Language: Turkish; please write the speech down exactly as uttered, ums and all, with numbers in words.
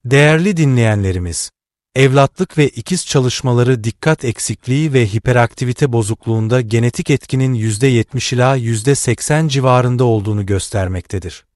Değerli dinleyenlerimiz, evlatlık ve ikiz çalışmaları dikkat eksikliği ve hiperaktivite bozukluğunda genetik etkinin yüzde yetmiş ila yüzde seksen civarında olduğunu göstermektedir.